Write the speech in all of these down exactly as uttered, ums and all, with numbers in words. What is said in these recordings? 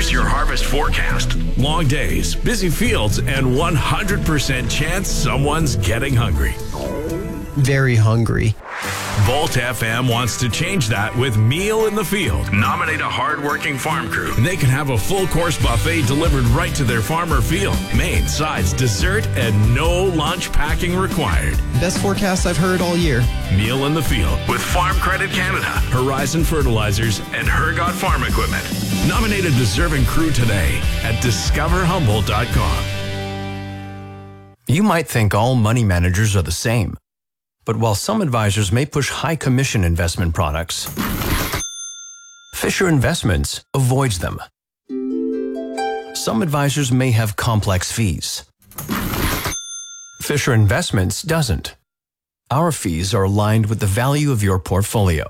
Here's your harvest forecast. Long days, busy fields, and one hundred percent chance someone's getting hungry. Very hungry. Volt F M wants to change that with Meal in the Field. Nominate a hard-working farm crew. They can have a full-course buffet delivered right to their farm or field. Main, sides, dessert, and no lunch packing required. Best forecast I've heard all year. Meal in the Field with Farm Credit Canada, Horizon Fertilizers, and Hergot Farm Equipment. Nominate a deserving crew today at discover humboldt dot com. You might think all money managers are the same. But while some advisors may push high commission investment products, Fisher Investments avoids them. Some advisors may have complex fees. Fisher Investments doesn't. Our fees are aligned with the value of your portfolio.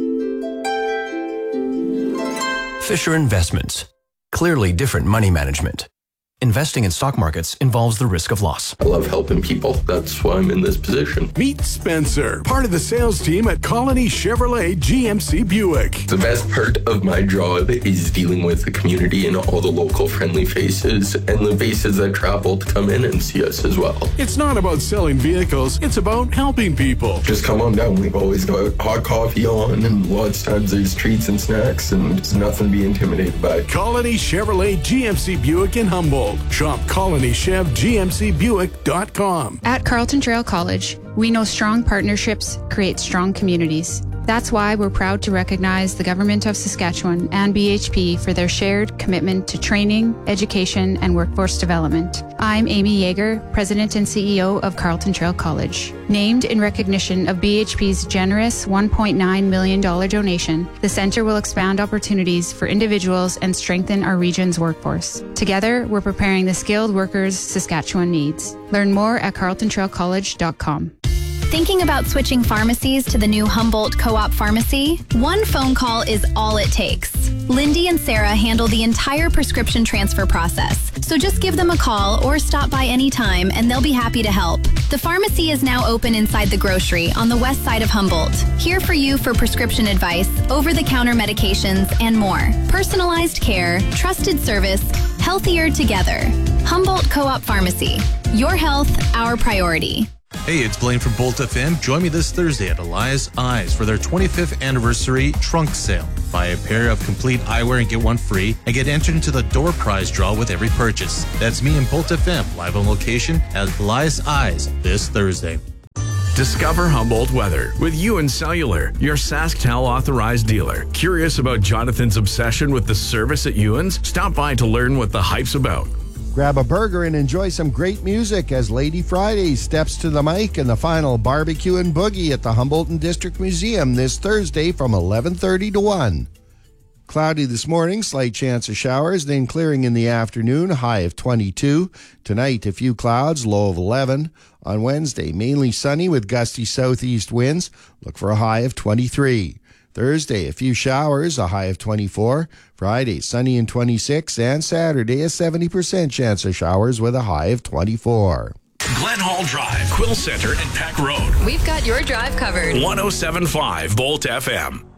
Fisher Investments. Clearly different money management. Investing in stock markets involves the risk of loss. I love helping people. That's why I'm in this position. Meet Spencer, part of the sales team at Colony Chevrolet G M C Buick. The best part of my job is dealing with the community and all the local friendly faces and the faces that travel to come in and see us as well. It's not about selling vehicles, it's about helping people. Just come on down. We've always got hot coffee on, and lots of times there's treats and snacks, and there's nothing to be intimidated by. Colony Chevrolet G M C Buick in Humboldt. Shop colony chev g m c buick dot com. At Carleton Trail College, we know strong partnerships create strong communities. That's why we're proud to recognize the Government of Saskatchewan and B H P for their shared commitment to training, education, and workforce development. I'm Amy Yeager, President and C E O of Carleton Trail College. Named in recognition of B H P's generous one point nine million dollars donation, the Centre will expand opportunities for individuals and strengthen our region's workforce. Together, we're preparing the skilled workers Saskatchewan needs. Learn more at carleton trail college dot com. Thinking about switching pharmacies to the new Humboldt Co-op Pharmacy? One phone call is all it takes. Lindy and Sarah handle the entire prescription transfer process. So just give them a call or stop by anytime and they'll be happy to help. The pharmacy is now open inside the grocery on the west side of Humboldt. Here for you for prescription advice, over-the-counter medications, and more. Personalized care, trusted service, healthier together. Humboldt Co-op Pharmacy. Your health, our priority. Hey, it's Blaine from Bolt F M. Join me this Thursday at Elias Eyes for their twenty-fifth anniversary trunk sale. Buy a pair of complete eyewear and get one free, and get entered into the door prize draw with every purchase. That's me and Bolt F M, live on location at Elias Eyes this Thursday. Discover Humboldt weather with Ewan Cellular, your SaskTel authorized dealer. Curious about Jonathan's obsession with the service at Ewan's? Stop by to learn what the hype's about. Grab a burger and enjoy some great music as Lady Friday steps to the mic in the final barbecue and boogie at the Humboldt District Museum this Thursday from eleven thirty to one. Cloudy this morning, slight chance of showers, then clearing in the afternoon, high of twenty-two. Tonight, a few clouds, low of eleven. On Wednesday, mainly sunny with gusty southeast winds. Look for a high of twenty-three. Thursday, a few showers, a high of twenty-four. Friday, sunny and twenty-six. And Saturday, a seventy percent chance of showers with a high of twenty-four. Glen Hall Drive, Quill Center, and Peck Road. We've got your drive covered. one oh seven point five Volt F M.